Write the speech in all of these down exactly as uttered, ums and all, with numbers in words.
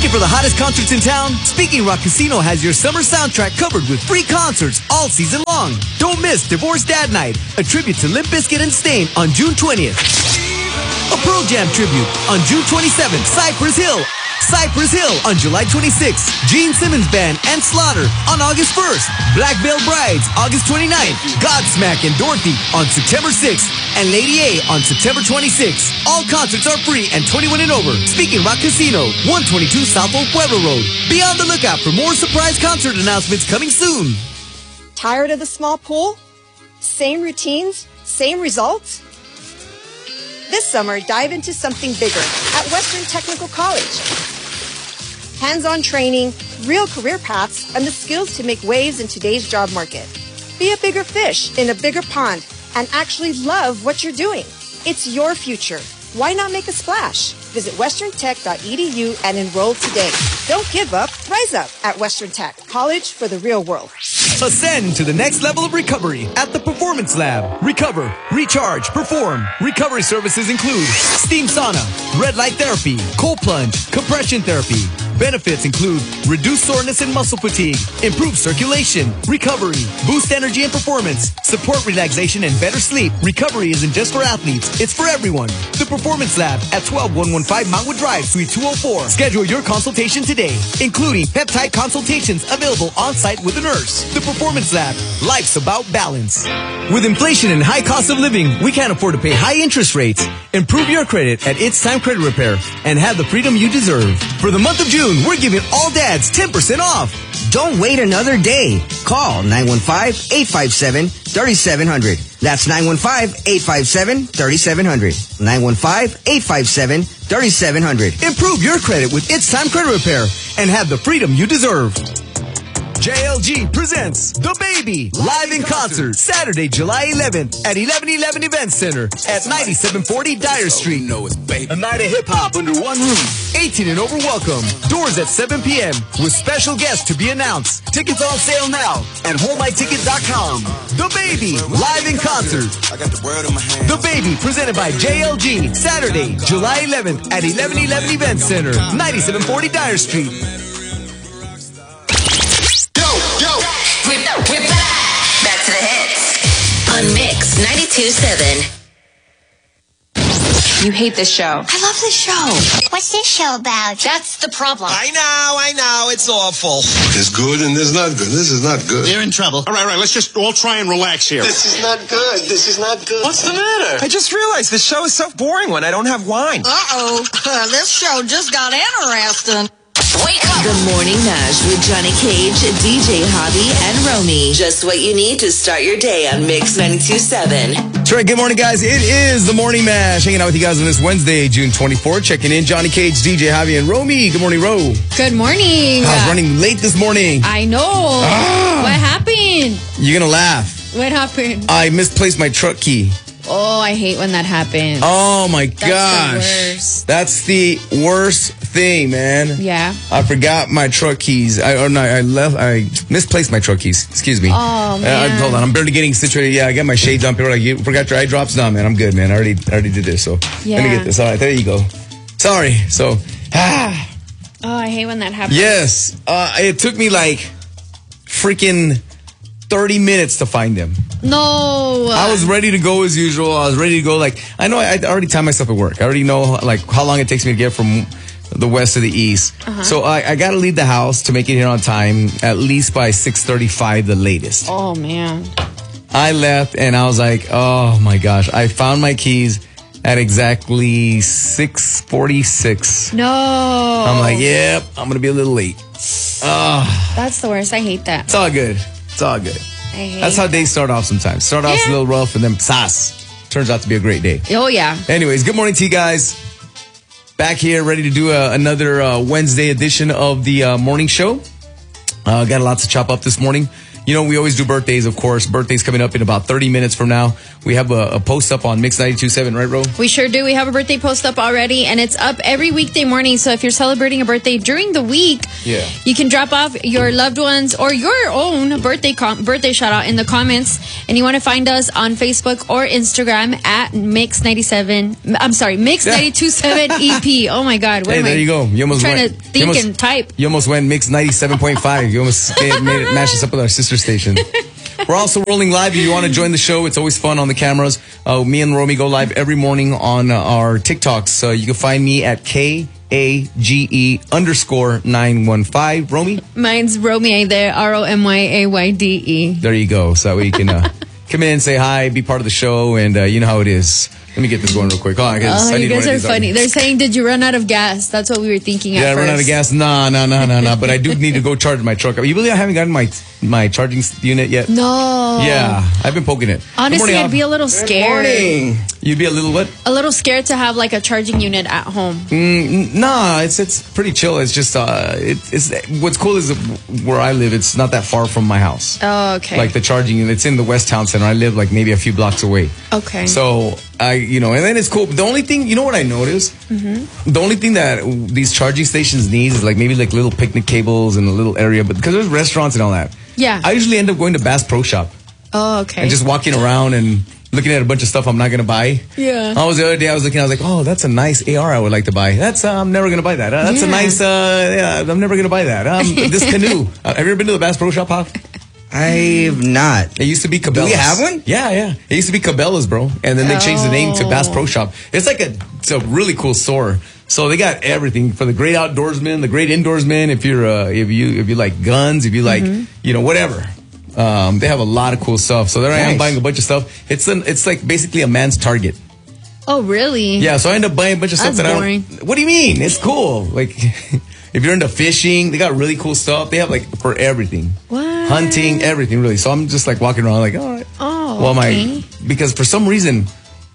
Looking for the hottest concerts in town? Speaking Rock Casino has your summer soundtrack covered with free concerts all season long. Don't miss Divorced Dad Night, a tribute to Limp Bizkit and Stain on June twentieth. A Pearl Jam tribute on June twenty-seventh, Cypress Hill. Cypress Hill on July twenty-sixth. Gene Simmons Band and Slaughter on August first. Black Veil Brides August twenty-ninth. Godsmack and Dorothy on September sixth. And Lady A on September twenty-sixth. All concerts are free and twenty-one and over. Speaking Rock Casino, one twenty-two South Old Pueblo Road. Be on the lookout for more surprise concert announcements coming soon. Tired of the small pool? Same routines? Same results? This summer, dive into something bigger at Western Technical College. Hands-on training, real career paths, and the skills to make waves in today's job market. Be a bigger fish in a bigger pond and actually love what you're doing. It's your future. Why not make a splash? Visit western tech dot e d u and enroll today. Don't give up, rise up at Western Tech, college for the real world. Ascend to the next level of recovery at the Performance Lab. Recover, recharge, perform. Recovery services include steam sauna, red light therapy, cold plunge, compression therapy. Benefits include reduced soreness and muscle fatigue, improved circulation, recovery, boost energy and performance, support relaxation and better sleep. Recovery isn't just for athletes, it's for everyone. The Performance Lab at twelve one one five Mountain Drive, Suite two oh four. Schedule your consultation today, including peptide consultations available on-site with a nurse. The Performance Lab, life's about balance. With inflation and high cost of living, we can't afford to pay high interest rates. Improve your credit at It's Time Credit Repair and have the freedom you deserve. For the month of June, we're giving all dads ten percent off. Don't wait another day. Call nine one five, eight five seven, three seven zero zero. That's nine one five, eight five seven, three seven zero zero. nine one five, eight five seven, three seven zero zero. Improve your credit with It's Time Credit Repair and have the freedom you deserve. J L G presents The Baby live in concert Saturday, July eleventh at eleven eleven Event Center at ninety-seven forty Dyer Street. A night of hip-hop under one roof. eighteen and over welcome. Doors at seven p.m. with special guests to be announced. Tickets on sale now at hold my ticket dot com. The Baby live in concert. The Baby presented by J L G Saturday, July eleventh at eleven eleven Event Center, ninety-seven forty Dyer Street. We're back. Back to the hits on Mix ninety-two point seven. You hate this show. I love this show. What's this show about? That's the problem. I know, I know. It's awful. There's good and there's not good. This is not good. They're in trouble. All right, all right. Let's just all try and relax here. This is not good. This is not good. What's the matter? I just realized this show is so boring when I don't have wine. Uh-oh. This show just got interesting. Wake up! The Morning Mash with Johnny Cage, D J Hobby, and Romy. Just what you need to start your day on Mix ninety-two point seven. That's right. Good morning, guys. It is the Morning Mash. Hanging out with you guys on this Wednesday, June twenty-fourth. Checking in, Johnny Cage, D J Hobby, and Romy. Good morning, Ro. Good morning. I was running late this morning. I know. Ah. What happened? You're going to laugh. What happened? I misplaced my truck key. Oh, I hate when that happens. Oh, my That's gosh. the worst. That's the worst thing, man. Yeah. I forgot my truck keys. I or no, I left. I misplaced my truck keys. Excuse me. Oh, man. Uh, hold on. I'm barely getting situated. Yeah, I got my shades on. People are like, you forgot your eye drops? No, man. I'm good, man. I already, I already did this. So yeah. Let me get this. All right. There you go. Sorry. So, ah. Oh, I hate when that happens. Yes. Uh, it took me like freaking thirty minutes to find them. No. I was ready to go as usual. I was ready to go. Like, I know I, I already timed myself at work. I already know like how long it takes me to get from the west to the east. Uh-huh. So I, I got to leave the house to make it here on time, at least by six thirty-five, the latest. Oh, man. I left and I was like, oh my gosh. I found my keys at exactly six forty-six. No. I'm like, yep, I'm going to be a little late. Oh. That's the worst. I hate that. It's all good. It's all good. I hate That's how days start off sometimes. Start off yeah. a little rough and then sass. Turns out to be a great day. Oh, yeah. Anyways, good morning to you guys. Back here, ready to do uh, another uh, Wednesday edition of the uh, morning show. Uh, got a lot to chop up this morning. you know, we always do birthdays, of course. Birthday's coming up in about thirty minutes from now. We have a, a post up on Mix ninety-two point seven, right, Ro? We sure do. We have a birthday post up already, and it's up every weekday morning. So if you're celebrating a birthday during the week, yeah. you can drop off your loved ones or your own birthday com- birthday shout out in the comments. And you want to find us on Facebook or Instagram at Mix ninety-seven. I'm sorry, Mix ninety-two point seven E P. Oh my God. What hey, am there I you go. You almost trying went, to think almost, and type. You almost went Mix ninety-seven point five. You almost made, made it, matched us up with our sister station. We're also rolling live. If you want to join the show, it's always fun on the cameras. Uh, me and Romy go live every morning on uh, our TikToks. Uh, you can find me at K A G E underscore nine one five. Romy? Mine's Romy there, R O M Y A Y D E. There you go. So that way you can uh, come in, say hi, be part of the show, and uh, you know how it is. Let me get this going real quick. Hold on, Oh, I you need guys one are of these funny. on. They're saying, did you run out of gas? That's what we were thinking Did at I first. run out of gas? No, no, no, no, no. But I do need to go charge my truck. You believe I haven't gotten my my charging unit yet? No. Yeah, I've been poking it. Honestly, Good morning, I'd be a little Good scared. morning. You'd be a little what? A little scared to have like a charging unit at home. Mm, nah, it's it's pretty chill. It's just uh, it, it's what's cool is where I live. It's not that far from my house. Oh, okay. Like the charging unit, it's in the West Town Center. I live like maybe a few blocks away. Okay. So I, you know, and then it's cool. The only thing, you know what I noticed? Mm-hmm. The only thing that these charging stations needs is like maybe like little picnic tables in a little area, but because there's restaurants and all that. Yeah. I usually end up going to Bass Pro Shop. Oh, okay. And just walking around and looking at a bunch of stuff I'm not going to buy. Yeah. I was the other day, I was looking, I was like, oh, that's a nice A R I would like to buy. That's, uh, I'm never going to buy that. Uh, that's Yeah. a nice, uh, yeah, I'm never going to buy that. Um, this canoe. Uh, have you ever been to the Bass Pro Shop, Hop? I've not. It used to be Cabela's. Do we have one? Yeah, yeah. It used to be Cabela's, bro. And then they changed the name to Bass Oh. Pro Shop. It's like a, it's a really cool store. So they got everything for the great outdoorsmen, the great indoorsmen. If you're, uh, if you, if you like guns, if you like, Mm-hmm. you know, whatever. Um, they have a lot of cool stuff. So there I am Nice. buying a bunch of stuff. It's an, it's like basically a man's Target. Oh, really? Yeah. So I end up buying a bunch of stuff That's that boring. I don't. What do you mean? It's cool. Like, if you're into fishing, they got really cool stuff. They have like for everything. What? Hunting, everything really. So I'm just like walking around like, all right. Oh, Well, okay. my because for some reason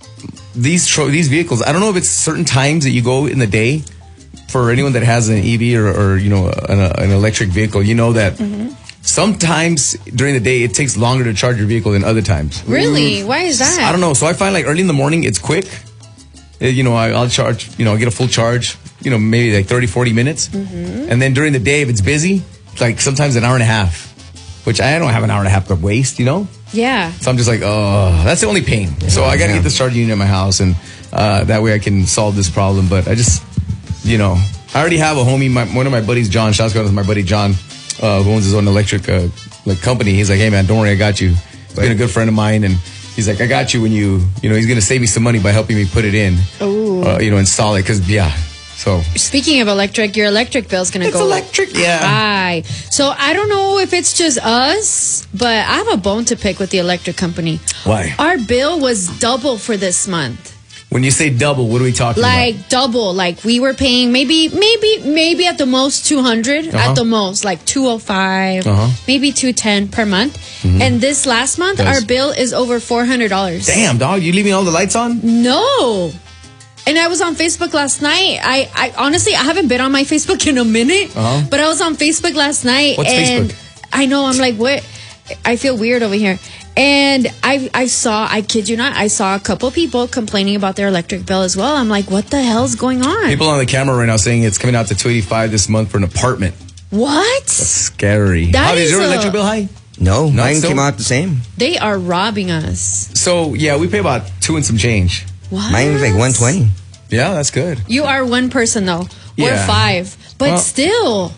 these tro- these vehicles, I don't know if it's certain times that you go in the day. For anyone that has an E V or, or you know an, an electric vehicle, you know that Mm-hmm. sometimes during the day it takes longer to charge your vehicle than other times. Really? Why is that? I don't know. So I find like early in the morning it's quick. Uh, You know, I, I'll charge. You know, I'll get a full charge. You know, maybe like thirty, forty minutes, Mm-hmm. and then during the day if it's busy, like sometimes an hour and a half. Which I don't have an hour and a half to waste. You know. Yeah. So I'm just like, oh, that's the only pain. So I got to Yeah. get this charging unit in my house, and uh, that way I can solve this problem. But I just, you know, I already have a homie. My, one of my buddies, John. Shouts out to my buddy John, uh, who owns his own electric uh, like company. He's like, hey man, don't worry, I got you. He's been a good friend of mine, and he's like, I got you when you, you know, he's gonna save me some money by helping me put it in. Ooh. Uh, you know, install it because yeah. So Speaking of electric, your electric bill's going to it's go electric, yeah. high. So I don't know if it's just us, but I have a bone to pick with the electric company. Why? Our bill was double for this month. When you say double, what are we talking Like about? double. Like we were paying maybe, maybe, maybe at the most two hundred. Uh-huh. At the most, like two oh five, Uh-huh. maybe two ten per month. And this last month, Yes. our bill is over four hundred dollars. Damn, dog, you leaving all the lights on? No. And I was on Facebook last night. I, I honestly, I haven't been on my Facebook in a minute, Uh-huh. but I was on Facebook last night. What's and Facebook? I know, I'm like, what? I feel weird over here. And I, I saw, I kid you not, I saw a couple people complaining about their electric bill as well. I'm like, what the hell's going on? People on the camera right now saying it's coming out to two eighty-five this month for an apartment. What? Scary. That Javi, is is your a- electric bill high? No, mine still? came out the same. They are robbing us. So yeah, we pay about two and some change. What? Mine was like one twenty. Yeah, that's good. You are one person though. We're Yeah. five. But Well, still,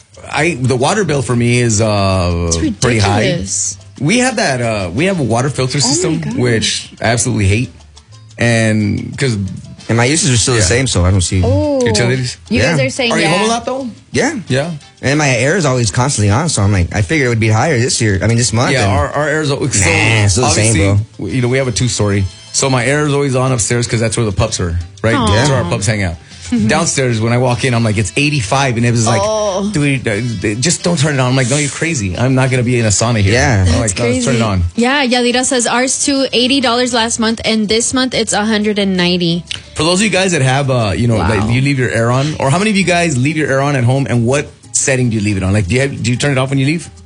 I the water bill for me is uh it's pretty high. ridiculous. We have that uh we have a water filter system God. which I absolutely hate. And because And my uses are still Yeah. the same, so I don't see. Oh. Utilities? You guys Yeah. are saying are you yeah. home a lot though? Yeah. Yeah. And my air is always constantly on, so I'm like, I figured it would be higher this year. I mean, this month. Yeah, and- our, our air's so Nah, still the same, obviously, we- you know, we have a two story. So my air is always on upstairs because that's where the pups are, right? Aw. That's where our pups hang out. Downstairs, when I walk in, I'm like, it's eighty-five, and it was like, Oh. dude, uh, just don't turn it on. I'm like, no, you're crazy. I'm not gonna be in a sauna here. Yeah. I'm That's like, no, let's turn it on. Yeah, Yadira says ours too eighty dollars last month, and this month it's one hundred ninety. For those of you guys that have, uh, you know, Wow. like you leave your air on, or how many of you guys leave your air on at home, and what setting do you leave it on? Like, do you have, do you turn it off when you leave?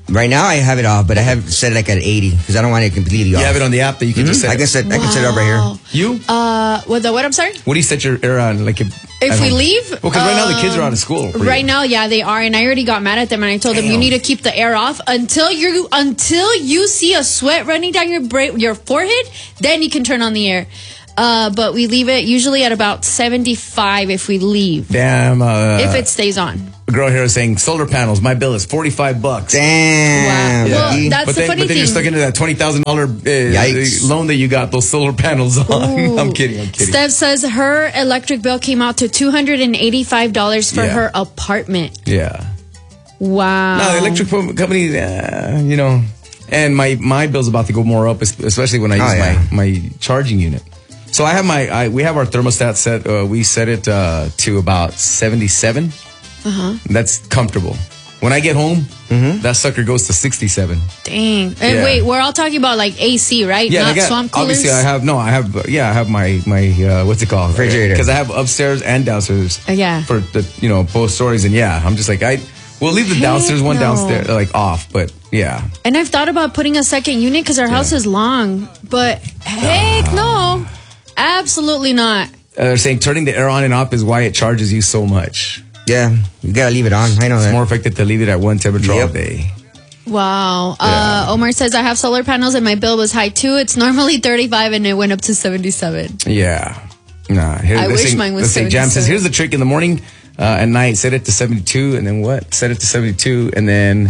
Right now, I have it off, but I have set it like at eighty because I don't want it completely You off. have it on the app that you can Mhm. just set. I can set. I can set it up right here. You? Uh, what the what? I'm sorry. What do you set your air on? Like if, If at we home? leave, Well, because right now the kids are um, out of school. for you. Right now, yeah, they are, and I already got mad at them, and I told them you Damn. need to keep the air off until you until you see a sweat running down your bra- your forehead. Then you can turn on the air. Uh, but we leave it usually at about seventy-five if we leave. Damn. Uh, if it stays on. A girl here is saying solar panels. My bill is forty-five bucks. Damn. Wow. Well, that's but the then, funny but then you're thing. stuck into that twenty thousand uh, Yikes. loan that you got those solar panels on. Ooh. I'm kidding. I'm kidding. Steph says her electric bill came out to two hundred eighty-five dollars for Yeah. her apartment. Yeah. Wow. No, the electric co- company, uh, you know, and my my bill's about to go more up, es- especially when I Oh, use yeah. my my charging unit. So I have my I, we have our thermostat set. Uh, we set it uh, to about seventy-seven. Uh-huh. That's comfortable. When I get home, that sucker goes to sixty-seven. Dang. And Yeah. wait, we're all talking about like A C, right? Yeah, Not I got, swamp coolers. obviously I have no, I have uh, yeah, I have my my uh, what's it called Refrigerator. because I have upstairs and downstairs. Uh, yeah. For the you know both stories, and yeah, I'm just like I we'll leave the Heck downstairs one no. downstairs like off, but yeah. And I've thought about putting a second unit because our house is long, but heck no, absolutely not. Uh, they're saying turning the air on and off is why it charges you so much. Yeah, you gotta leave it on. I know It's that. more effective to leave it at one temperature all Yep. day. Wow. Uh, Omar says I have solar panels and my bill was high too. It's normally thirty-five and it went up to seventy-seven. Yeah. Nah. Here, I let's wish say- mine was let's say Jam says, seventy-seven. here's the trick in the morning uh, and night. Set it to seventy-two and then what? Set it to seventy-two and then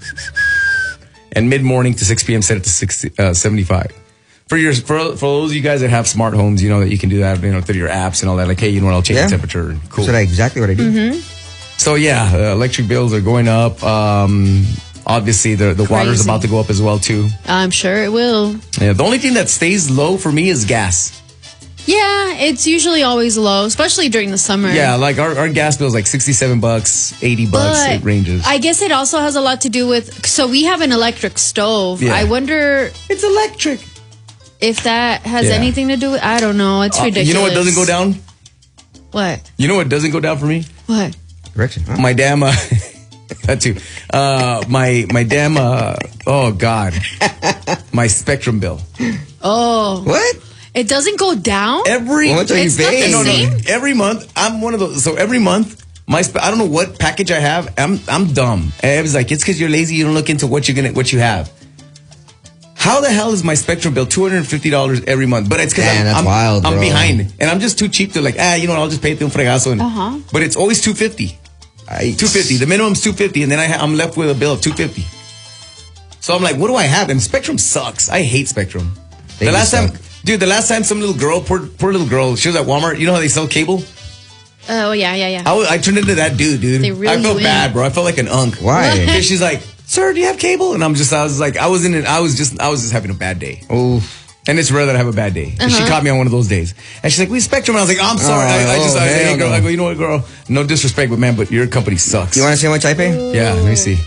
and mid morning to six p.m. set it to sixty, uh, seventy-five. For your for, for those of you guys that have smart homes, you know that you can do that, you know, through your apps and all that. Like, hey, you know what? I'll change Yeah. the temperature. Cool. So that's exactly what I do. Mm-hmm. So yeah, uh, electric bills are going up. Um, obviously, the the water's Crazy. about to go up as well too. I'm sure it will. Yeah, the only thing that stays low for me is gas. Yeah, it's usually always low, especially during the summer. Yeah, like our, our gas bill is like sixty-seven bucks, eighty bucks. But It ranges. I guess it also has a lot to do with. So we have an electric stove. Yeah. I wonder It's electric. if that has Yeah. anything to do with. I don't know. It's Uh, ridiculous. you know what doesn't go down? What? You know what doesn't go down for me? What? Correction. Huh? My damn. Uh, that too. Uh, my my damn. Uh, oh God. My Spectrum bill. Oh. What? It doesn't go down? Every. How much are you It's not the paying? No, no, same? every month, I'm one of those. So every month, my spe- I don't know what package I have. I'm I'm dumb. And it was like it's because you're lazy. You don't look into what you're gonna what you have. How the hell is my Spectrum bill two hundred and fifty dollars every month? But it's because Man, I'm, that's I'm, wild, I'm bro. behind, and I'm just too cheap to like. Ah, you know what? I'll just pay it un fregazo. And, Uh-huh. But it's always two fifty. Two fifty. The minimum's two fifty, and then I ha- I'm left with a bill of two fifty. So I'm like, what do I have? And Spectrum sucks. I hate Spectrum. They the do last time, suck. dude, the last time some little girl, poor, poor little girl, she was at Walmart. You know how they sell cable? Oh, yeah, yeah, yeah. I, was, I turned into that dude, dude. They reel I felt you bad, in. bro. I felt like an unk. Why? Because she's like, sir, do you have cable? And I'm just, I was like, I was in it. I was just, I was just having a bad day. Oh. And it's rare that I have a bad day. And she Uh-huh. caught me on one of those days. And she's like, we Spectrum. And I was like, I'm sorry. Oh, I, I just, oh, I, hey, hell girl. no. I go, you know what, girl? No disrespect, but man, but your company sucks. You want to see how much I pay? Yeah, let me see.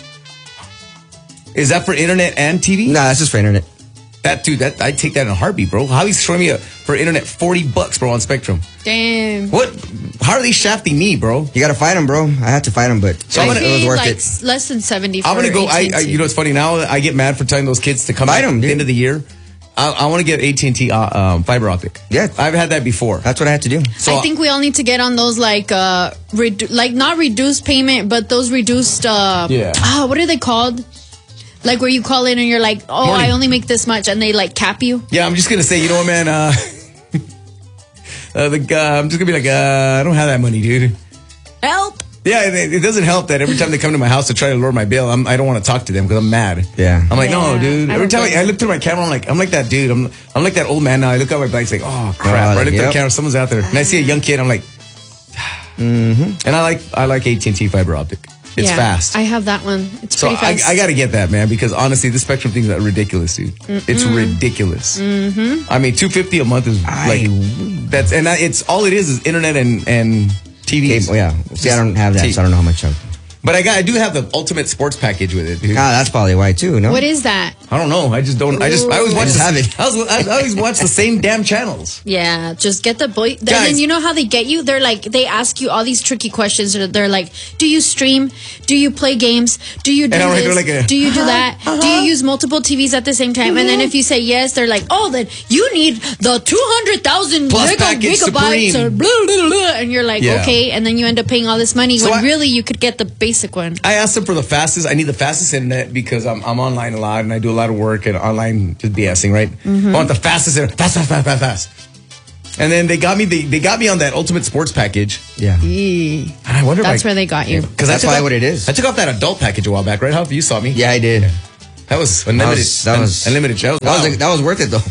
Is that for internet and T V? Nah, that's just for internet. That dude, that I take that in a heartbeat, bro. How he's showing me a, for internet forty bucks, bro, on Spectrum? Damn. What? How are they shafting me, bro? You gotta fight them, bro. I had to fight them, but So I'm I gonna- it was paid worth like it. s- less than seventy for I'm gonna go. I, I, A T and T. you know, it's funny now. I get mad for telling those kids to come Fight back 'em, at the dude. end of the year. I, I want to get A T and T uh, um, fiber optic. Yeah. I've had that before. That's what I had to do. So I think we all need to get on those like uh redu- like not reduced payment, but those reduced uh Yeah. ah, what are they called? Like where you call in and you're like, oh, Morning. I only make this much, and they like cap you. yeah, I'm just gonna say, you know what, man? Uh, uh, the guy, I'm just gonna be like, uh, I don't have that money, dude. Help! Yeah, it, it doesn't help that every time they come to my house to try to lower my bill, I'm, I don't want to talk to them because I'm mad. Yeah. I'm like, no, Yeah, dude. I Every don't time I, blame I you. look through my camera, I'm like, I'm like that dude. I'm, I'm like that old man now. I look at my bike, it's like, oh crap. Oh, Or I look yep. at the camera, someone's out there, and I see a young kid. I'm like, Mm-hmm. and I like, I like A T and T fiber optic. It's Yeah, fast. I have that one. It's so pretty I, fast. I got to get that, man, because honestly, the Spectrum thing is ridiculous, dude. It's ridiculous. Mm-hmm. I mean, two fifty a month is like that's, and I, it's all it is is internet and and T V. Cable, yeah. See, I don't have that, T- so I don't know how much. I, But I got, I do have the ultimate sports package with it, dude. Ah, that's probably why too. No, What is that? I don't know. I just don't. I just. I always I watch. just the, have it. I, was, I, I always watch the same damn channels. Yeah, just get the boy. And Guys. then you know how they get you? They're like, they ask you all these tricky questions. They're like, do you stream? Do you play games? Do you do And I'm like, this? they're like a- do you do that? Uh-huh. Do you use multiple T Vs at the same time? And then if you say yes, they're like, oh, then you need the two hundred thousand Plus giga- package gigabytes Supreme. or blah, blah, blah. And you're like, Yeah. okay. And then you end up paying all this money So when I- really you could get the basic one. I asked them for the fastest. I need the fastest internet because I'm I'm online a lot and I do a lot of work and online just BSing, right? Mm-hmm. I want the fastest internet, fast, fast, fast, fast, fast. And then they got me. They, they got me on that ultimate sports package. Yeah. Eee. And I wonder. That's if I, where they got you. Because That's probably what it is. I took off that adult package a while back, right? How you saw me? Yeah, I did. That was unlimited. That was- that was- unlimited. That was, That was wow. like, that was worth it though.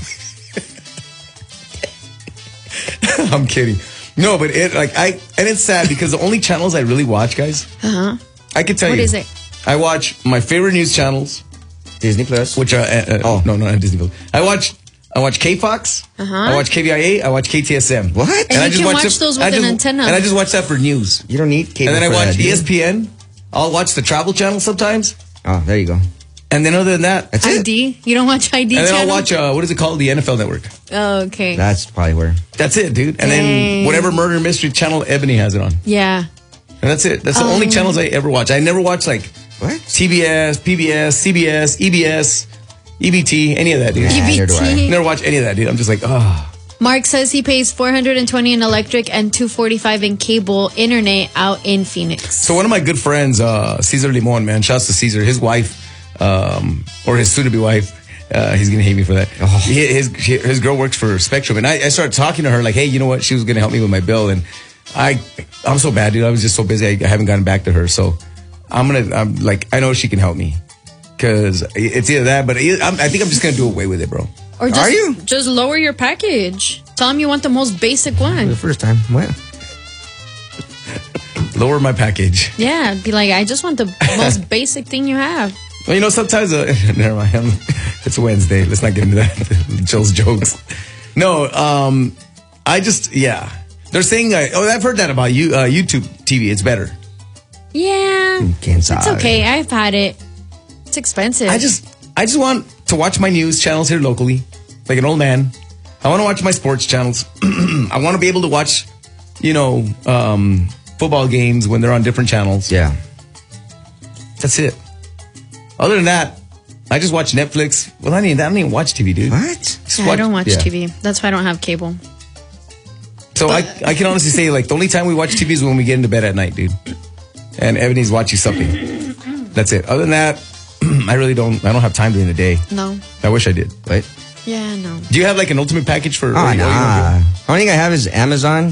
I'm kidding. No, but it like I and it's sad because the only channels I really watch, guys. Uh huh. I can tell What you. is it? I watch my favorite news channels, Disney Plus. which are uh, uh, Oh. no, no, not Disney Plus. I watch I watch K Fox. Uh-huh. I watch K V I A. I watch K T S M. What? And you can watch them- those with I an just- antenna. And I just watch that for news. You don't need cable. And then I for watch that, do you? E S P N. I'll watch the Travel Channel sometimes. Oh, there you go. And then other than that, That's I it. D? You don't watch I D and then channel? I'll watch uh, what is it called? The N F L Network. Oh, okay. That's probably where. That's it, dude. And Dang. then whatever murder mystery channel Ebony has it on. Yeah. And that's it. That's the Um, only channels I ever watch. I never watch like What? T B S, P B S, C B S, E B S, E B T, any of that, dude. Nah, neither do I. E B T. Never watch any of that, dude. I'm just like, oh. Mark says he pays four hundred twenty in electric and two forty-five in cable internet out in Phoenix. So one of my good friends, uh, Cesar Limon, man, shouts to Cesar, his wife, um, or his soon-to-be wife, uh, he's gonna hate me for that. Oh. He, his his girl works for Spectrum, and I, I started talking to her like, hey, you know what? She was gonna help me with my bill, and I, I'm so bad, dude. I was just so busy, I, I haven't gotten back to her. So I'm gonna, I'm like, I know she can help me, cause it's either that, but it, I'm, I think I'm just gonna do away with it, bro. Or just, Are you? just lower your package. Tell him you want the most basic For one. the first time. What? Lower my package. Yeah, be like, I just want the most basic thing you have. Well, you know, sometimes, uh, never mind. I'm, it's Wednesday. Let's not get into that. Joe's jokes. No, um, I just, yeah. They're saying, uh, oh, I've heard that about you, uh, YouTube T V. It's better. Yeah. Can't It's solve okay. I've had it. It's expensive. I just, I just want to watch my news channels here locally, like an old man. I want to watch my sports channels. I want to be able to watch, you know, um, football games when they're on different channels. Yeah. That's it. Other than that, I just watch Netflix. Well, I don't even, I don't even watch T V, dude. What? Just Yeah, I don't watch yeah. T V. That's why I don't have cable. So I, I can honestly say, like, the only time we watch T V is when we get into bed at night, dude. And Ebony's watching something. That's it. Other than that, I really don't, I don't have time during the day. No. I wish I did. What? Yeah, no. Do you have, like, an ultimate package for... Oh, or you- or you don't nah. Only thing I have is Amazon.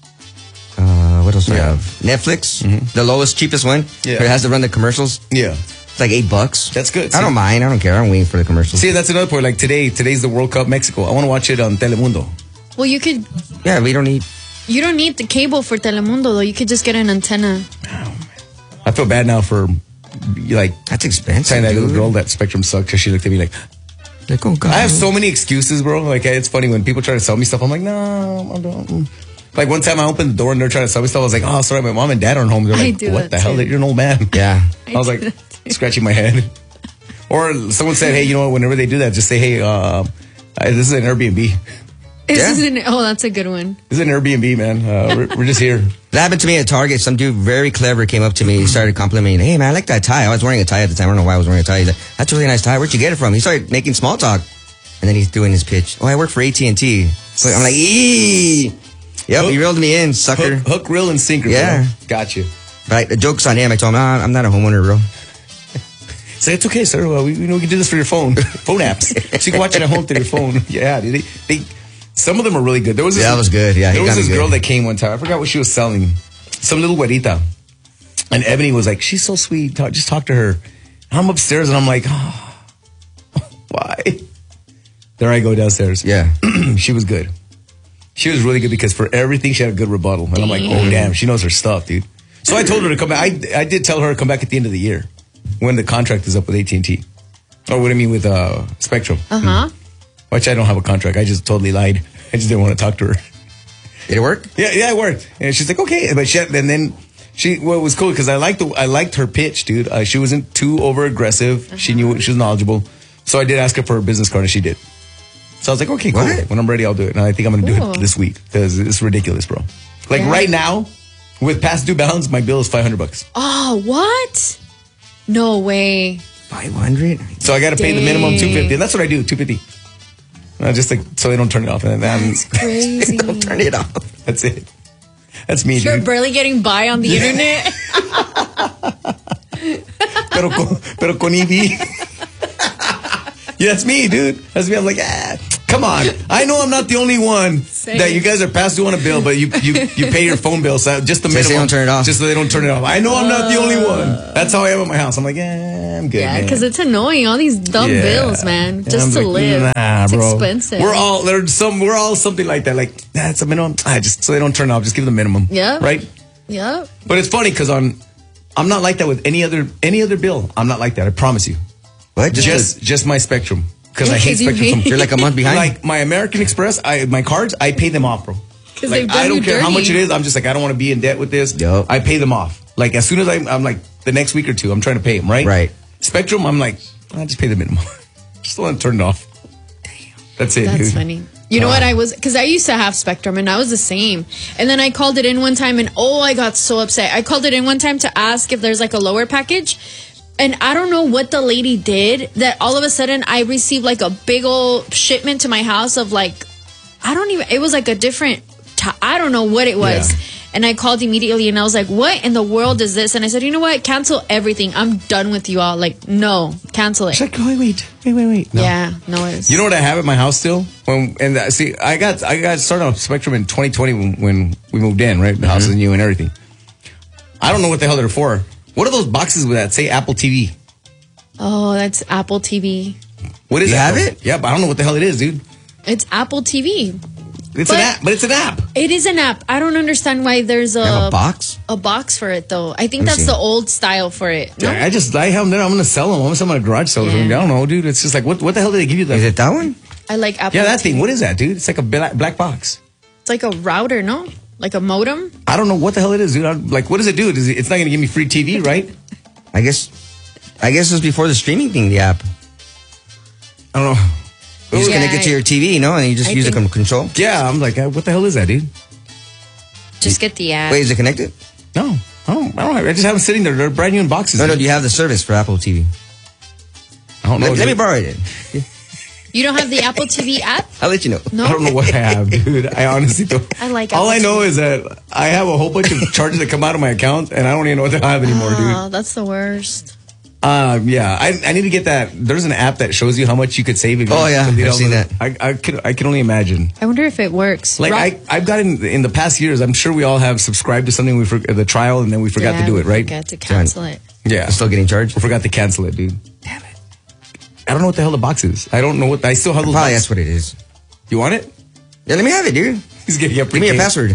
Uh, what else do I Yeah. have? Netflix. The lowest, cheapest one. Yeah. It has to run the commercials. do? Yeah. It's like eight bucks. That's good. I don't See- mind. I don't care. I'm waiting for the commercials. See, that's another point. Like, today, today's the World Cup Mexico. I want to watch it on Telemundo. Well, you could. Yeah, we don't need. You don't need the cable for Telemundo, though. You could just get an antenna. I feel bad now for, like, That's expensive. telling that little dude. girl that Spectrum sucked because she looked at me like... Like, oh, God. I have so many excuses, bro. Like, it's funny when people try to sell me stuff. I'm like, no, I don't. Like, one time I opened the door and they're trying to sell me stuff. I was like, oh, sorry, my mom and dad aren't home. They're I like, do what that the hell? too. You're an old man. Yeah. I, was like, scratching my head. Or someone said, hey, you know what? Whenever they do that, just say, hey, uh, this is an Airbnb. This Yeah. is an, oh, that's a good one. This is an Airbnb, man. Uh, we're, we're just here. That happened to me at Target. Some dude very clever came up to me. He started complimenting me. Hey, man, I like that tie. I was wearing a tie at the time. I don't know why I was wearing a tie. He's like, that's a really nice tie. Where'd you get it from? He started making small talk. And then he's doing his pitch. Oh, I work for A T and T. I'm like, eee. Yep, Hook- he reeled me in, sucker. Hook, hook reel, and sinker. Yeah. Bro. Got you. But the joke's on him. I told him, nah, I'm not a homeowner, bro. Say, it's okay, sir. Well, we, you know, we can do this for your phone. Phone apps. So you can watch it at home through your phone. Yeah, dude. They, they, some of them are really good. There was this, Yeah, that was good. Yeah, he there was got me this good. girl that came one time. I forgot what she was selling. Some little güerita. And Ebony was like, she's so sweet. Talk, just talk to her. I'm upstairs and I'm like, oh, why? There I go downstairs. Yeah. She was good. She was really good because for everything she had a good rebuttal. And I'm like, oh, damn, she knows her stuff, dude. So I told her to come back. I, I did tell her to come back at the end of the year when the contract is up with A T and T. Or what I mean with uh, Spectrum. Uh-huh. Which I don't have a contract. I just totally lied. I just didn't want to talk to her. Did it work? Yeah, yeah, it worked. And she's like, okay. But she had, and then she well, it was cool because I liked the I liked her pitch, dude. Uh, she wasn't too over aggressive. Uh-huh. She knew she was knowledgeable. So I did ask her for her business card, and she did. So I was like, okay, cool. What? When I'm ready, I'll do it. And I think I'm gonna cool. do it this week because it's ridiculous, bro. Like yeah. right now, with past due balance, my bill is five hundred bucks. Oh, what? No way. Five hundred. So I got to pay the minimum two fifty, and that's what I do, two fifty. Uh, just like so they don't turn it off. And that's crazy. Don't turn it off. That's it. That's me, You're dude. barely getting by on the yeah. internet. pero con, pero con E V. Yeah, that's me, dude. That's me. I'm like, ah, come on. I know I'm not the only one Same. that you guys are past due on a bill, but you you, you pay your phone bill, so just the minimum. Just so they don't turn it off. Just so they don't turn it off. I know I'm not the only one. That's how I am at my house. I'm like, yeah, I'm good. Yeah, because it's annoying. All these dumb yeah. bills, man, just yeah, to like, live. Nah, it's bro. expensive. We're all there's some. We're all something like that. Like, nah, it's a minimum. Ah, just so they don't turn it off. Just give them the minimum. Yeah. Right. Yeah. But it's funny because on, I'm not like that with any other any other bill. I'm not like that. I promise you. What? Just just, just my Spectrum. Because I hate Spectrum. You hate. You're like a month behind? Like my American Express, I my cards, I pay them off, bro. Like I don't care dirty. how much it is. I'm just like, I don't want to be in debt with this. Yep. I pay them off. Like as soon as I, I'm like, the next week or two, I'm trying to pay them, right? Right. Spectrum, I'm like, I just pay the minimum. Just want to turn it off. Damn. That's it, That's dude. funny. You know uh, what? I was, because I used to have Spectrum and I was the same. And then I called it in one time and oh, I got so upset. I called it in one time to ask if there's like a lower package. And I don't know what the lady did that all of a sudden I received like a big old shipment to my house of like, I don't even, it was like a different, t- I don't know what it was. Yeah. And I called immediately and I was like, what in the world is this? And I said, you know what? Cancel everything. I'm done with you all. Like, no, cancel it. She's like, oh, wait, wait, wait, wait, wait. No. Yeah, no worries. You know what I have at my house still? When and uh, see, I got I got started on Spectrum in twenty twenty when, when we moved in, right? The mm-hmm. house is new and everything. I don't know what the hell they're for. What are those boxes with that say Apple T V? Oh, that's Apple T V. What is you that? have it? Yeah, but I don't know what the hell it is, dude. It's Apple T V. It's but an app, but it's an app. It is an app. I don't understand why there's a, you have a box. A box for it though. I think that's see. the old style for it. No? Yeah, I just I have them. I'm gonna sell them. I'm gonna sell them at a garage sale. Yeah. I don't know, dude. It's just like what what the hell did they give you? That? Is it that one? I like Apple. Yeah, that T V. thing. What is that, dude? It's like a black, black box. It's like a router, no? Like a modem. I don't know what the hell it is, dude. I'm, like, what does it do? Does it, it's not gonna give me free T V, right? I guess. I guess it was before the streaming thing. The app. I don't know. You just yeah, connect it to your T V, you know, and you just I use it to control. Yeah, I'm like, what the hell is that, dude? Just get the app. Wait, is it connected? No, I don't. I don't. Have, I just have them sitting there. They're brand new in boxes. No, dude. no. Do you have the service for Apple T V? I don't know. Let, let me borrow it. You don't have the Apple T V app? I'll let you know. No? I don't know what I have, dude. I honestly don't. I like All Apple I know T V. is that I have a whole bunch of charges that come out of my account, and I don't even know what I have anymore, oh, dude. Oh, that's the worst. Um, yeah, I, I need to get that. There's an app that shows you how much you could save. If you oh yeah, I've seen that. I I can I can only imagine. I wonder if it works. Like Rock- I I've gotten in the past years. I'm sure we all have subscribed to something we for, the trial and then we forgot yeah, to do it. Right? Forgot to cancel it. Yeah, You're still getting charged. We forgot to cancel it, dude. Damn it! I don't know what the hell the box is. I don't know what I still have those. Probably boxes. that's what it is. You want it? Yeah, let me have it, dude. He's getting up. Give me a password.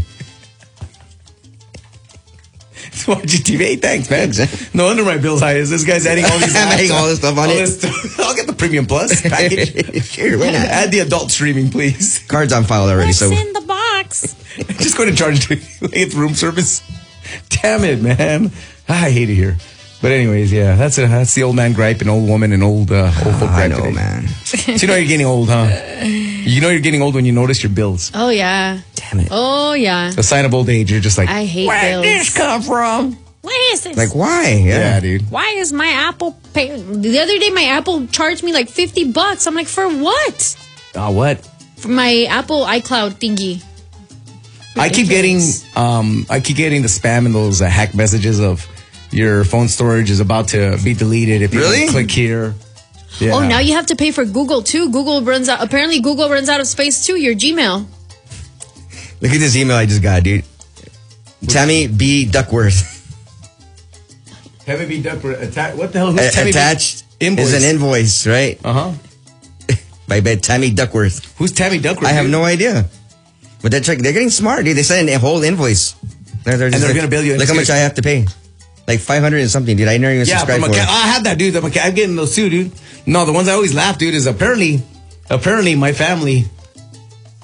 Watch T V. Thanks, man. Thanks. No wonder my bill's high. Is this guy's adding all these? I'm adding all this stuff on all it. This I'll get the premium plus package. Sure, why not? Add the adult streaming, please. Card's on file already. What's so in the box? Just going to charge like it's room service. Damn it, man. I hate it here. But anyways, yeah, that's a, that's the old man gripe and old woman and old uh, old folk oh, gripe I know, today. man. So you know you're getting old, huh? You know you're getting old when you notice your bills. Oh yeah. Damn it. Oh yeah. A sign of old age. You're just like, I hate where bills. did this come from? Where is this? Like why? Yeah, Yeah, dude. Why is my Apple pay? The other day, my Apple charged me like fifty bucks. I'm like, for what? Oh, what? For my Apple iCloud thingy. Ridiculous. I keep getting, um, I keep getting the spam and those uh, hack messages of your phone storage is about to be deleted if you really? don't click here. Yeah. Oh, now you have to pay for Google too. Google runs out. Apparently, Google runs out of space too. Your Gmail. Look at this email I just got, dude. Tammy B. Duckworth. Tammy B. Duckworth. Atta- what the hell? Who's A- Tammy attached B? is an invoice, right? Uh huh. By bed, Tammy Duckworth. Who's Tammy Duckworth? I have dude? no idea. But they're they're getting smart, dude. They send a whole invoice. They're, they're and they're like, gonna bill you. Look how much I have to pay. Like five hundred and something, dude. I never even Yeah, subscribed from for a, it. I have that, dude. I'm, a, I'm getting those too, dude. No, the ones I always laugh, dude, is apparently, apparently my family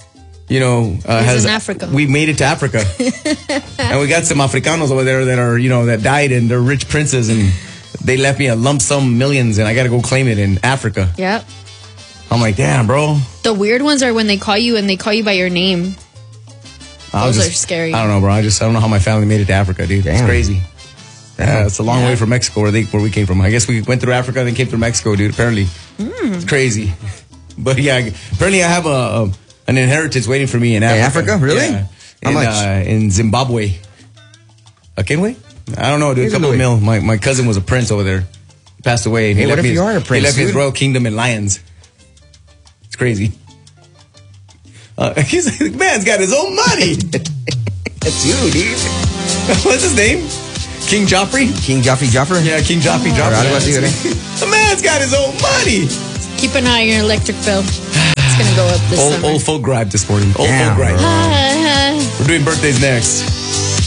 you know, uh, He's has in Africa. We made it to Africa, and we got some Africanos over there that are, you know, that died and they're rich princes, and they left me a lump sum millions, and I got to go claim it in Africa. Yep. I'm like, damn, bro. The weird ones are when they call you and they call you by your name. Those just, are scary. I don't know, bro. I just I don't know how my family made it to Africa, dude. Damn. It's crazy. Yeah, it's a long Yeah. way from Mexico where they where we came from. I guess we went through Africa, then came through Mexico, dude. Apparently, Mm. it's crazy. But yeah, apparently I have a, a an inheritance waiting for me in Africa. In Africa, really? Yeah. How in, much? Uh, in Zimbabwe. A Kenway? I don't know, dude. A couple of mil. My my cousin was a prince over there. He passed away. And Hey, he what left if me you his, are a prince, He left me his dude? royal kingdom in lions. It's crazy. Uh, he's like, man's got his own money. That's you, dude. What's his name? King Joffrey? King Joffrey Joffer? Yeah, King Joffrey Oh, Joffrey. algo así, ¿verdad? The man's got his own money. Keep an eye on your electric bill. It's going to go up this Old, summer. old folk gripe this morning. Old Damn, folk gripe. Ah, We're doing birthdays next.